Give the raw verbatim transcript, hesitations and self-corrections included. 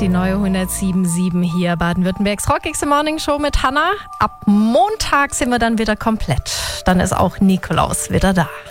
die neue hundertsieben Komma sieben hier, Baden-Württembergs Rockigste Morning Show mit Hannah. Ab Montag sind wir dann wieder komplett. Dann ist auch Nikolaus wieder da.